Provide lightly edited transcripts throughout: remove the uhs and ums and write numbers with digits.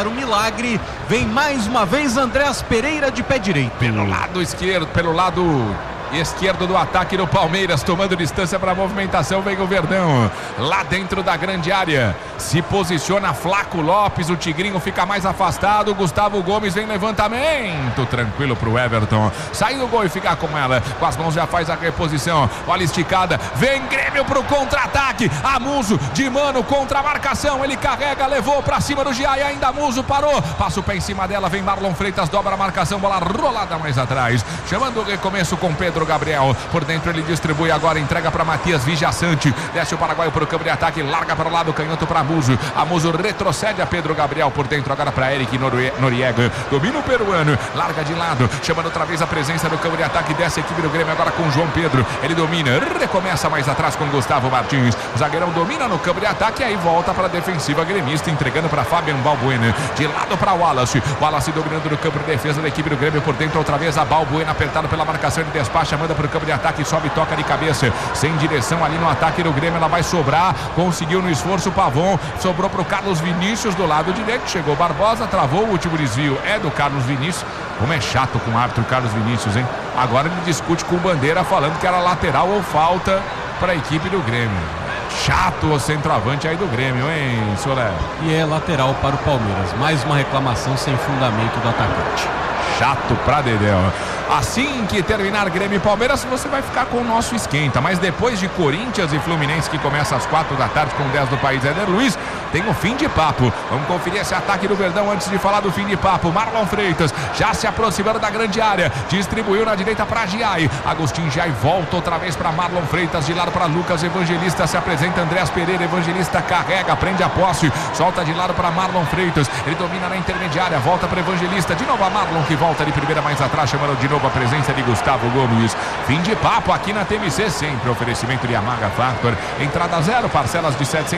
era um milagre. Vem mais uma vez Andréas Pereira de pé direito. Pelo lado esquerdo, pelo lado esquerdo do ataque do Palmeiras, tomando distância para a movimentação, vem o Verdão lá dentro da grande área, se posiciona Flaco Lopes, o Tigrinho fica mais afastado, Gustavo Gomes vem levantamento, tranquilo pro Everton, sai do gol e fica com ela, com as mãos já faz a reposição, olha esticada, vem Grêmio pro contra-ataque, Amuso de mano contra a marcação, ele carrega, levou pra cima do Giai, ainda Amuso parou, passa o pé em cima dela, vem Marlon Freitas, dobra a marcação, bola rolada mais atrás, chamando o recomeço com Pedro Gabriel, por dentro ele distribui agora, entrega para Matias Vijaçante, desce o paraguaio para o campo de ataque, larga para o lado canhoto para Amuso, Amuso retrocede a Pedro Gabriel, por dentro agora para Eric Noriega, domina o peruano, larga de lado, chamando outra vez a presença do campo de ataque, desce a equipe do Grêmio agora com João Pedro, ele domina, recomeça mais atrás com Gustavo Martins, o zagueirão domina no campo de ataque, e aí volta para a defensiva gremista, entregando para Fabian Balbuena, de lado para Wallace dominando no campo de defesa da equipe do Grêmio, por dentro outra vez a Balbuena, apertado pela marcação de despacho, manda para o campo de ataque, sobe, toca de cabeça, sem direção ali no ataque do Grêmio, ela vai sobrar, conseguiu no esforço o Pavon, sobrou para o Carlos Vinícius do lado direito, chegou Barbosa, travou, o último desvio é do Carlos Vinícius, como é chato com o árbitro Carlos Vinícius, hein? Agora ele discute com o Bandeira, falando que era lateral ou falta para a equipe do Grêmio. Chato o centroavante aí do Grêmio, hein, Soler? E é lateral para o Palmeiras, mais uma reclamação sem fundamento do atacante. Chato pra Dedéu. Assim que terminar Grêmio e Palmeiras, você vai ficar com o nosso esquenta. Mas depois de Corinthians e Fluminense, que começa às 4 da tarde com 10 do país, Éder Luiz, tem o fim de papo. Vamos conferir esse ataque do Verdão antes de falar do fim de papo. Marlon Freitas já se aproximando da grande área, distribuiu na direita para Giai. Agostinho Giai volta outra vez para Marlon Freitas, de lado para Lucas Evangelista, se apresenta Andréas Pereira, Evangelista carrega, prende a posse, solta de lado para Marlon Freitas, ele domina na intermediária, volta para Evangelista, de novo a Marlon que volta de primeira mais atrás, chamando de novo a presença de Gustavo Gomes. Fim de papo aqui na TMC, sempre oferecimento de Yamaha Factor, entrada zero, parcelas de R$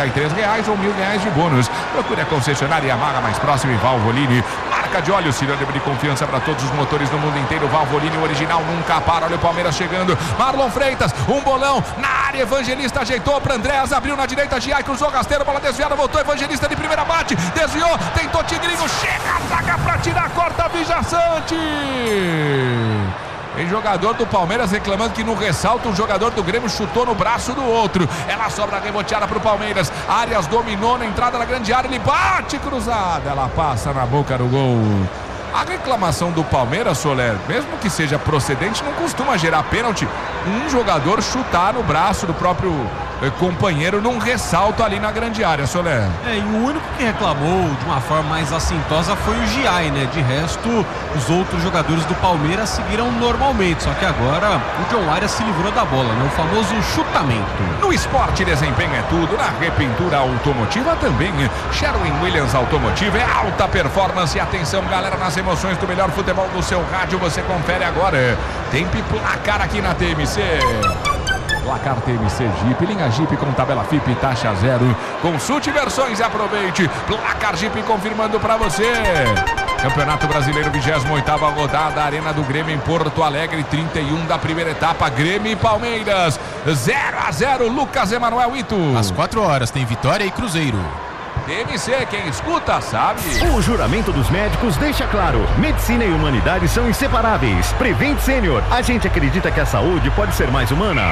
733 ou R$ 1.000 de bônus. Procure a concessionária Yamaha mais próxima em Valvoline. Marca de óleo, sinônimo de confiança para todos os motores no mundo inteiro. Valvoline, o original nunca para. Olha o Palmeiras chegando, Marlon Freitas, um bolão na área, Evangelista ajeitou para Andréas, abriu na direita, Giai cruzou, rasteiro, bola desviada, voltou, Evangelista de primeira, bate, desviou, tentou Tigrinho, chega a zaga para tirar, corta Vijaçante. Tem jogador do Palmeiras reclamando que no ressalto o jogador do Grêmio chutou no braço do outro. Ela sobra reboteada para o Palmeiras. Arias dominou na entrada da grande área. Ele bate cruzada. Ela passa na boca do gol. A reclamação do Palmeiras, Soler, mesmo que seja procedente, não costuma gerar pênalti. Um jogador chutar no braço do próprio companheiro num ressalto ali na grande área, Soler. E o único que reclamou de uma forma mais assintosa foi o Giai, né? De resto, os outros jogadores do Palmeiras seguiram normalmente, só que agora o John Arias se livrou da bola, né? O famoso chutamento. No esporte, desempenho é tudo. Na repintura automotiva também. Sherwin-Williams Automotiva é alta performance. Atenção, galera, nas emoções do melhor futebol do seu rádio, você confere agora. Tempo e placar aqui na TMC. Placar TMC Jeep, linha Jeep com tabela FIP, taxa zero. Consulte versões e aproveite. Placar Jeep confirmando para você. Campeonato Brasileiro, 28ª rodada, Arena do Grêmio em Porto Alegre, 31 da primeira etapa, Grêmio e Palmeiras, 0-0, Lucas Emanuel Ito. Às 4 horas tem Vitória e Cruzeiro. TMC, quem escuta sabe. O juramento dos médicos deixa claro: medicina e humanidade são inseparáveis. Prevent Senior, a gente acredita que a saúde pode ser mais humana.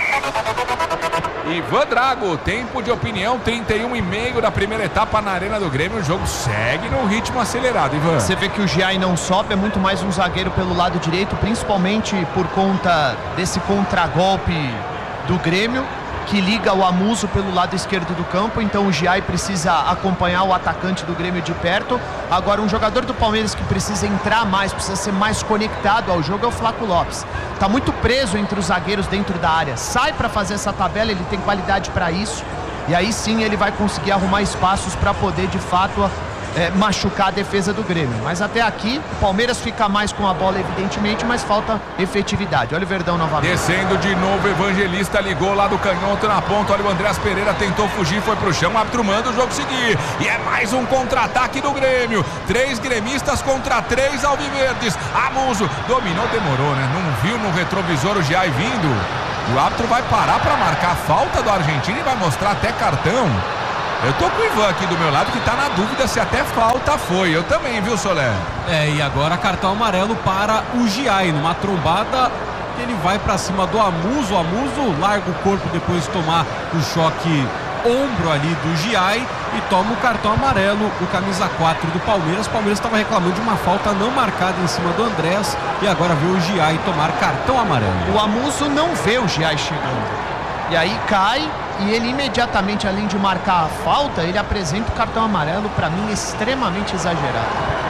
Ivan Drago, tempo de opinião, 31,5 da primeira etapa na Arena do Grêmio. O jogo segue no ritmo acelerado, Ivan. Você vê que o Giai não sobe, é muito mais um zagueiro pelo lado direito, principalmente por conta desse contragolpe do Grêmio, que liga o Amuso pelo lado esquerdo do campo. Então o Giai precisa acompanhar o atacante do Grêmio de perto. Agora, um jogador do Palmeiras que precisa entrar mais, precisa ser mais conectado ao jogo, é o Flaco Lopes. Tá muito preso entre os zagueiros dentro da área, sai para fazer essa tabela, ele tem qualidade para isso, e aí sim ele vai conseguir arrumar espaços para poder de fato machucar a defesa do Grêmio. Mas até aqui o Palmeiras fica mais com a bola, evidentemente, mas falta efetividade. Olha o Verdão novamente. Descendo de novo, Evangelista ligou lá do canhoto na ponta. Olha o Andréas Pereira, tentou fugir, foi pro chão, o árbitro manda o jogo seguir. E é mais um contra-ataque do Grêmio. 3 gremistas contra 3 alviverdes. Amuso dominou, demorou, né? Não viu no retrovisor o Giai vindo. O árbitro vai parar para marcar a falta do argentino e vai mostrar até cartão. Eu tô com o Ivan aqui do meu lado que tá na dúvida se até falta foi. Eu também, viu, Solé? E agora cartão amarelo para o Giai, numa trombada. Ele vai para cima do Amuso. O Amuso larga o corpo depois de tomar o choque ombro ali do Giai e toma o cartão amarelo, o camisa 4 do Palmeiras. O Palmeiras estava reclamando de uma falta não marcada em cima do Andrés e agora vê o Giai tomar cartão amarelo. O Amuso não vê o Giai chegando. E aí cai e ele imediatamente, além de marcar a falta, ele apresenta o cartão amarelo, para mim extremamente exagerado.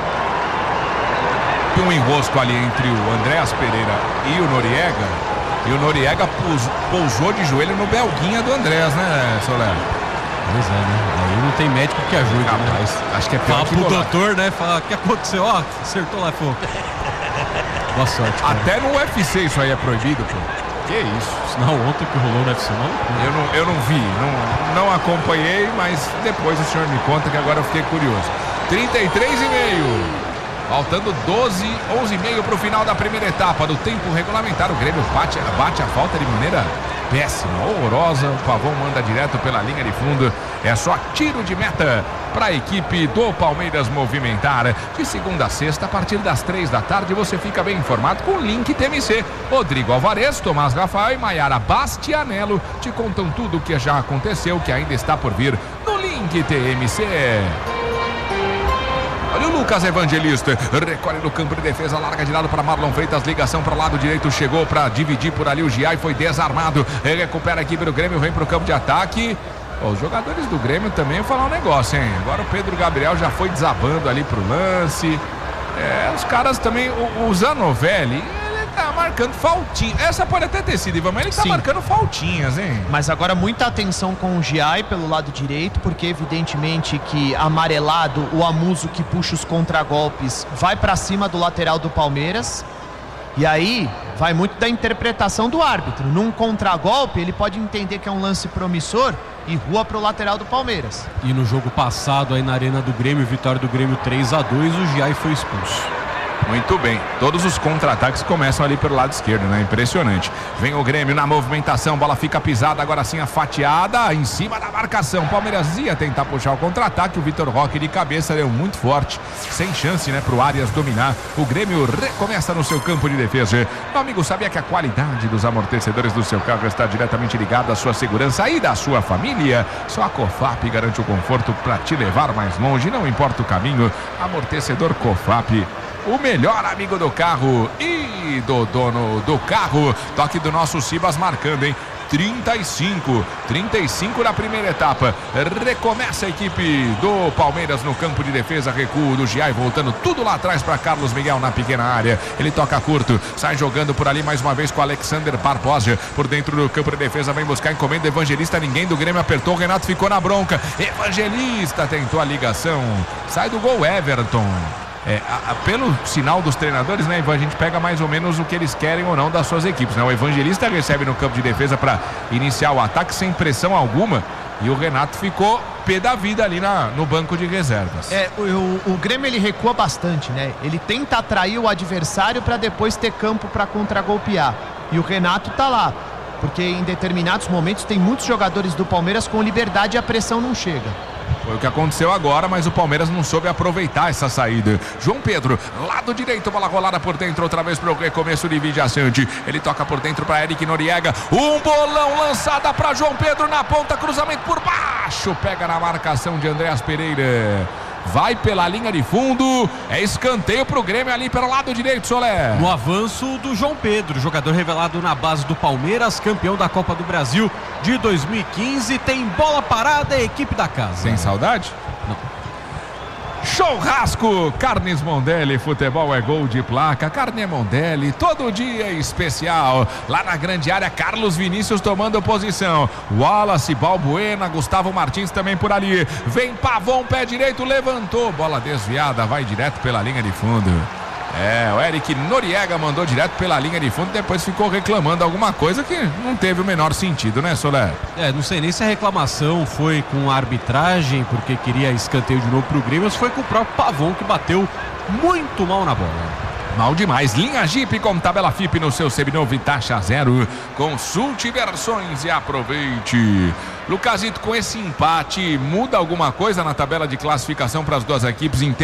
Um enrosco ali entre o Andrés Pereira e o Noriega. E o Noriega pousou de joelho no belguinha do Andrés, né, Solé? Pois é, né? Aí não tem médico que ajude, rapaz, né? Acho que é pior fala que pro bolar. doutor, né? Fala, o que aconteceu? Ó, acertou lá, pô. Boa sorte, cara. Até no UFC isso aí é proibido, pô. Que isso? Não, ontem que rolou no UFC, não? Eu não vi, não acompanhei, mas depois o senhor me conta que agora eu fiquei curioso. 33,5. Faltando 11,5 para o final da primeira etapa do tempo regulamentar. O Grêmio bate a falta de maneira péssima, horrorosa. O Pavão manda direto pela linha de fundo. É só tiro de meta para a equipe do Palmeiras movimentar. De segunda a sexta, a partir das 3 da tarde, você fica bem informado com o Link TMC. Rodrigo Alvarez, Tomás Rafael e Maiara Bastianello te contam tudo o que já aconteceu, que ainda está por vir no Link TMC. Olha o Lucas Evangelista, recolhe no campo de defesa, larga de lado para Marlon Freitas, ligação para o lado direito, chegou para dividir por ali o Giai, foi desarmado, ele recupera a equipe do Grêmio, vem para o campo de ataque. Os jogadores do Grêmio também vão falar um negócio, hein? Agora o Pedro Gabriel já foi desabando ali pro lance. Os caras também, o Zanovelli, ele tá marcando faltinha. Essa pode até ter sido, Ivan, mas ele tá marcando faltinhas, hein? Mas agora muita atenção com o Giai pelo lado direito, porque evidentemente que amarelado, o Amuso que puxa os contragolpes vai para cima do lateral do Palmeiras. E aí vai muito da interpretação do árbitro. Num contragolpe ele pode entender que é um lance promissor e rua pro lateral do Palmeiras. E no jogo passado aí na Arena do Grêmio, vitória do Grêmio 3-2, o Giai foi expulso. Muito bem, todos os contra-ataques começam ali pelo lado esquerdo, né? Impressionante. Vem o Grêmio na movimentação, bola fica pisada, agora sim a fatiada em cima da marcação. Palmeiras ia tentar puxar o contra-ataque, o Vitor Roque de cabeça deu muito forte, sem chance, né, pro Arias dominar. O Grêmio recomeça no seu campo de defesa. Meu amigo, sabia que a qualidade dos amortecedores do seu carro está diretamente ligada à sua segurança e da sua família? Só a Cofap garante o conforto para te levar mais longe, não importa o caminho. Amortecedor Cofap, o melhor amigo do carro e do dono do carro. Toque do nosso Cibas marcando, hein? 35 na primeira etapa. Recomeça a equipe do Palmeiras no campo de defesa. Recuo do Giai, voltando tudo lá atrás para Carlos Miguel na pequena área. Ele toca curto, sai jogando por ali mais uma vez com Alexander Barbosa. Por dentro do campo de defesa, vem buscar encomenda. Evangelista, ninguém do Grêmio apertou. Renato ficou na bronca. Evangelista tentou a ligação. Sai do gol Everton. Pelo sinal dos treinadores, né, Ivan, a gente pega mais ou menos o que eles querem ou não das suas equipes, né? O Evangelista recebe no campo de defesa para iniciar o ataque sem pressão alguma e o Renato ficou pé da vida ali no banco de reservas. O Grêmio ele recua bastante, né? Ele tenta atrair o adversário para depois ter campo para contragolpear. E o Renato tá lá, porque em determinados momentos tem muitos jogadores do Palmeiras com liberdade e a pressão não chega. Foi o que aconteceu agora, mas o Palmeiras não soube aproveitar essa saída. João Pedro, lado direito, bola rolada por dentro, outra vez para o recomeço de Vidia Sante. Ele toca por dentro para Eric Noriega. Um bolão lançada para João Pedro na ponta, cruzamento por baixo. Pega na marcação de Andrés Pereira. Vai pela linha de fundo, é escanteio pro Grêmio ali pelo lado direito, Solé. No avanço do João Pedro, jogador revelado na base do Palmeiras, campeão da Copa do Brasil de 2015, tem bola parada, a equipe da casa. Tem saudade? Não. Churrasco, Carnes Mondelli, futebol é gol de placa, Carne Mondelli, todo dia especial. Lá na grande área, Carlos Vinícius tomando posição, Wallace, Balbuena, Gustavo Martins também por ali. Vem Pavão, pé direito, levantou, bola desviada, vai direto pela linha de fundo. O Eric Noriega mandou direto pela linha de fundo, depois ficou reclamando alguma coisa que não teve o menor sentido, né, Solé? Não sei nem se a reclamação foi com a arbitragem, porque queria escanteio de novo pro Grêmio, mas foi com o próprio Pavão que bateu muito mal na bola. Mal demais. Linha Jeep com tabela FIP no seu seminovo e taxa zero. Consulte versões e aproveite. Lucasito, com esse empate, muda alguma coisa na tabela de classificação para as duas equipes em